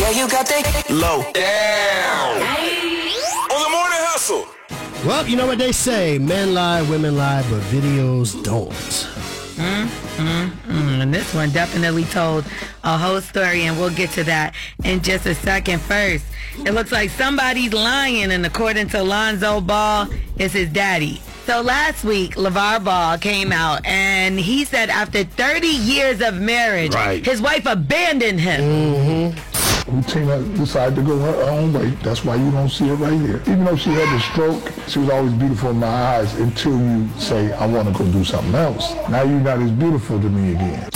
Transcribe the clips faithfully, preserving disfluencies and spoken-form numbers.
Yeah, you got that low down. On the morning hustle. Well, you know what they say. Men lie, women lie, but videos don't. Mm, mm, mm. And this one definitely told a whole story, and we'll get to that in just a second. First, it looks like somebody's lying, and according to Lonzo Ball, it's his daddy. So last week, LeVar Ball came out, and he said after thirty years of marriage, right. his wife abandoned him. Mm-hmm. Tina decided to go her own way. That's why you don't see it right here. Even though she had the stroke, she was always beautiful in my eyes until you say, I want to go do something else. Now you're not as beautiful to me again.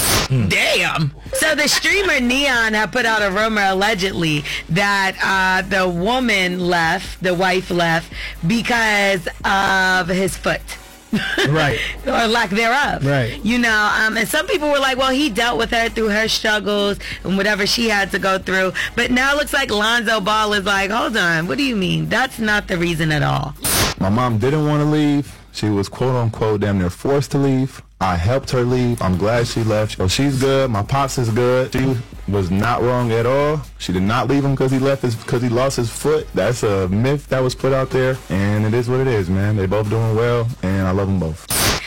Damn. So the streamer Neon had put out a rumor allegedly that uh, the woman left, the wife left, because of his foot. Right. Or lack thereof. Right. You know, um, and some people were like, well, he dealt with her through her struggles and whatever she had to go through. But now it looks like Lonzo Ball is like, hold on, what do you mean? That's not the reason at all. My mom didn't want to leave. She was quote unquote damn near forced to leave. I helped her leave. I'm glad she left. So she's good. My pops is good. She was not wrong at all. She did not leave him because he left his because he lost his foot. That's a myth that was put out there, and it is what it is, man. They both doing well, and I love them both.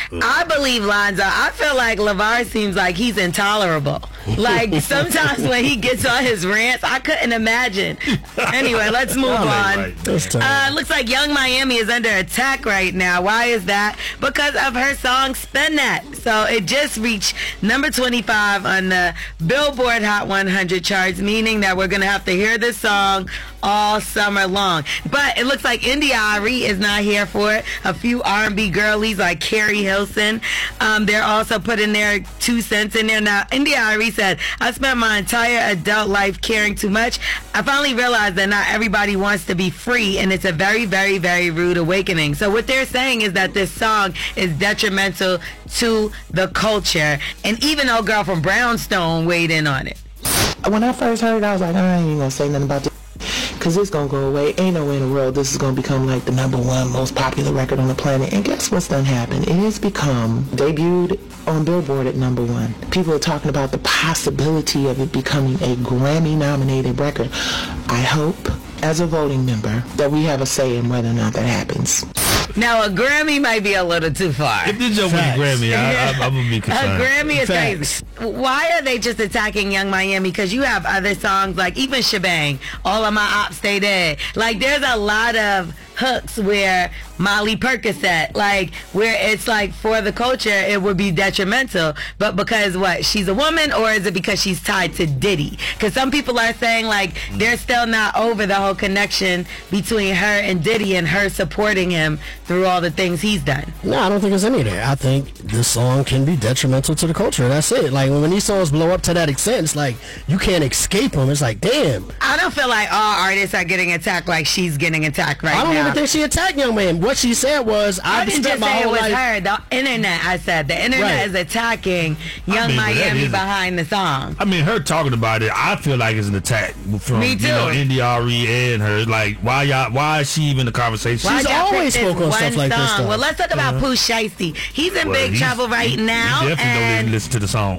I believe Lonzo. I feel like LeVar seems like he's intolerable. Like sometimes when he gets on his rants, I couldn't imagine. Anyway, let's move on. Uh, looks like Young Miami is under attack right now. Why is that? Because of her song Spin That. So it just reached number twenty-five on the Billboard Hot one hundred charts, meaning that we're going to have to hear this song all summer long. But it looks like India.Arie is not here for it. A few R and B girlies like Carrie Hilson, um, they're also putting their two cents in there. Now, India.Arie said, I spent my entire adult life caring too much. I finally realized that not everybody wants to be free, and it's a very, very, very rude awakening. So what they're saying is that this song is detrimental to the culture. And even old girl from Brownstone weighed in on it. When I first heard it, I was like, I ain't even gonna say nothing about this, because it's gonna go away. Ain't no way in the world this is gonna become like the number one most popular record on the planet. And guess what's done happened? It has become debuted on Billboard at number one. People are talking about the possibility of it becoming a Grammy nominated record. I hope, as a voting member, that we have a say in whether or not that happens. Now, a Grammy might be a little too far. If this joke was a Grammy, I, I, I'm going to be concerned. A Grammy is Facts. crazy. Why are they just attacking Young Miami? Because you have other songs like even Shebang, All of My Ops Stay Dead. Like, there's a lot of hooks where Molly Percocet, like, where it's like for the culture it would be detrimental, but because what, she's a woman, or is it because she's tied to Diddy? Because some people are saying like they're still not over the whole connection between her and Diddy and her supporting him through all the things he's done. No, I don't think there's any of that. I think this song can be detrimental to the culture. That's it. Like when these songs blow up to that extent, it's like you can't escape them. It's like, damn. I don't feel like all artists are getting attacked like she's getting attacked right now. I don't even think she attacked Young Man. What she said was, I, I didn't just my say it whole was life. her. The internet, I said. The internet Right. is attacking Young I mean, Miami is, behind the song. I mean, her talking about it, I feel like it's an attack from, Me too. you know, India.Arie and her. Like, why y'all? Why is she even in the conversation? Why She's y'all always pick this spoke on one stuff like this, song? though. Well, let's talk about Pooh Shiesty. He's in Well, big he's- trouble right he, now. He definitely and don't listen to the song.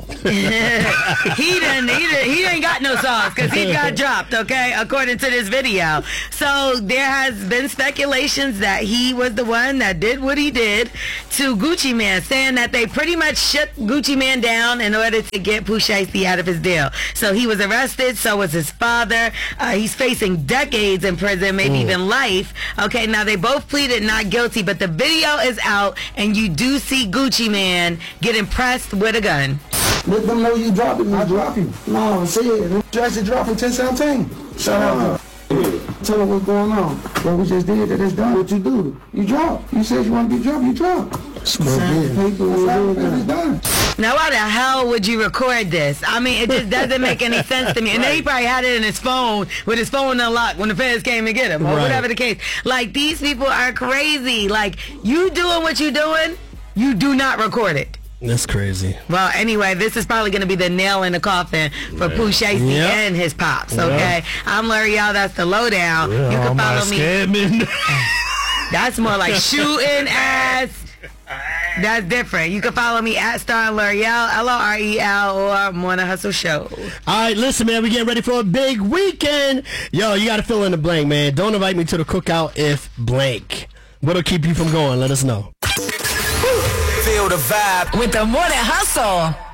he didn't he, didn't, he ain't got no songs because he got dropped, okay, according to this video. So there has been speculations that he was the one that did what he did to Gucci Mane, saying that they pretty much shook Gucci Mane down in order to get Pooh Shiesty out of his deal. So he was arrested, so was his father. Uh, he's facing decades in prison, maybe even life. Okay, now they both pleaded not guilty, but the video is out and you do see Gucci Mane getting pressed with a gun. Let them know you dropped him. I dropped him. No, I said, just drop him ten seventeen. Shut up. Tell them what's going on. What we just did, that is done. What you do? You drop. You said you want to be dropped, you drop. It's done. Now, why the hell would you record this? I mean, it just doesn't make any sense to me. And then he probably had it in his phone with his phone unlocked when the feds came to get him, or Right. whatever the case. Like, these people are crazy. Like, you doing what you doing, you do not record it. That's crazy. Well, anyway, this is probably going to be the nail in the coffin for Pooh Shiesty Yep. and his pops, okay? I'm L'Oreal, that's the lowdown. Yeah, you all can my follow me. scamming. That's more like shooting ass. That's different. You can follow me at Star L'Oreal, L O R E L, or Morning Hustle Show. All right, listen, man, we getting ready for a big weekend. Yo, you got to fill in the blank, man. Don't invite me to the cookout if blank. What'll keep you from going? Let us know. Feel the vibe with the Morning Hustle.